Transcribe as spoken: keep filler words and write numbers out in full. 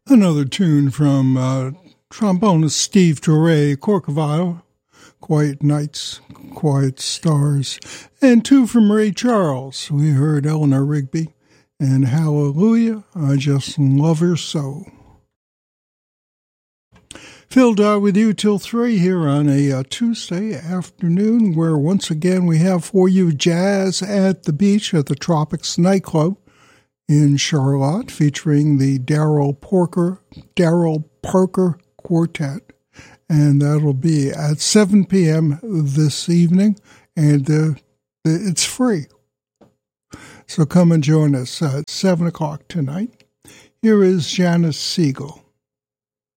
Another tune from uh, trombonist Steve Torre, Corcovado, Quiet Nights, Quiet Stars, and two from Ray Charles. We heard Eleanor Rigby and Hallelujah, I Just Love Her So. Phil Dodd with you till three here on a uh, Tuesday afternoon, where once again we have for you Jazz at the Beach at the Tropics nightclub in Charlotte, featuring the Daryl Parker, Daryl Parker Quartet, and that'll be at seven p.m. this evening, and uh, it's free. So come and join us at seven o'clock tonight. Here is Janice Siegel.